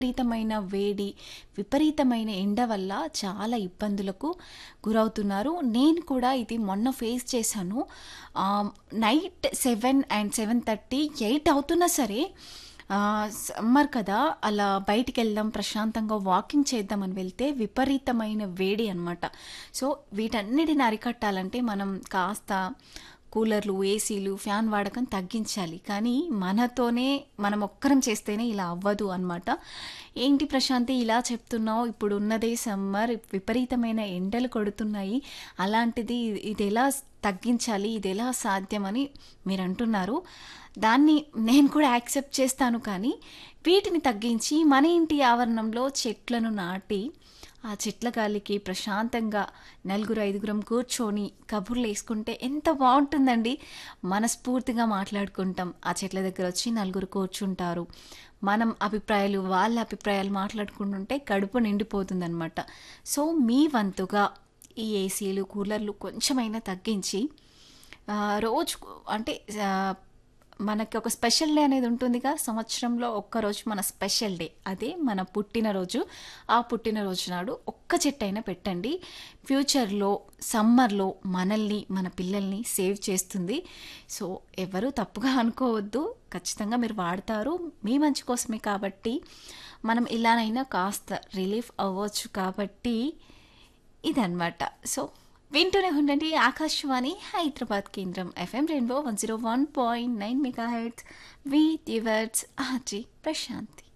విపరీతమైన వేడి, విపరీతమైన ఎండ వల్ల చాలా ఇబ్బందులకు గురవుతున్నారు. నేను కూడా ఇది మొన్న ఫేస్ చేశాను. నైట్ 7 అండ్ 7:30, 8 అవుతున్నా సరే సమ్మర్ కదా! అలా బయటికెళ్దాం, ప్రశాంతంగా వాకింగ్ చేద్దామని వెళ్తే విపరీతమైన వేడి అనమాట. సో, వీటన్నిటిని అరికట్టాలంటే మనం కాస్త కూలర్లు, ఏసీలు, ఫ్యాన్ వాడకం తగ్గించాలి. కానీ మనతోనే మనం ఒక్కరం చేస్తేనే ఇలా అవ్వదు అనమాట. ఏంటి ప్రశాంతి ఇలా చెప్తున్నావు? ఇప్పుడున్నదే సమ్మర్, విపరీతమైన ఎండలు కొడుతున్నాయి. అలాంటిది ఇదెలా తగ్గించాలి? ఇదెలా సాధ్యమని మీరంటున్నారు. దాన్ని నేను కూడా యాక్సెప్ట్ చేస్తాను. కానీ వీటిని తగ్గించి మన ఇంటి ఆవరణంలో చెట్లను నాటి ఆ చెట్ల గాలికి ప్రశాంతంగా నలుగురు, ఐదుగురం కూర్చొని కబుర్లేసుకుంటే ఎంత బావుంటుందండి. మనస్ఫూర్తిగా మాట్లాడుకుంటాం. ఆ చెట్ల దగ్గరొచ్చి నలుగురు కూర్చుంటారు. మనం అభిప్రాయాలు, వాళ్ళ అభిప్రాయాలు మాట్లాడుకుంటుంటే కడుపు నిండిపోతుందనమాట. సో, మీ వంతుగా ఈ ఏసీలు, కూలర్లు కొంచెమైనా తగ్గించి రోజుకు అంటే మనకి ఒక స్పెషల్ డే అనేది ఉంటుందిగా. సంవత్సరంలో ఒక్కరోజు మన స్పెషల్ డే. అదే మన పుట్టినరోజు. ఆ పుట్టినరోజు నాడు ఒక్క చెట్టైనా పెట్టండి. ఫ్యూచర్‌లో సమ్మర్‌లో మనల్ని, మన పిల్లల్ని సేవ్ చేస్తుంది. సో, ఎవరు తప్పుగా అనుకోవద్దు. ఖచ్చితంగా మీరు వాడతారు. మీ మంచి కోసమే కాబట్టి మనం ఇలానైనా కాస్త రిలీఫ్ అవ్వచ్చు కాబట్టి ఇదనమాట. సో, వింటూనే ఉండండి ఆకాశవాణి హైదరాబాద్ కేంద్రం FM rainbow 101.9 megahertz with yours RJ Prashanti.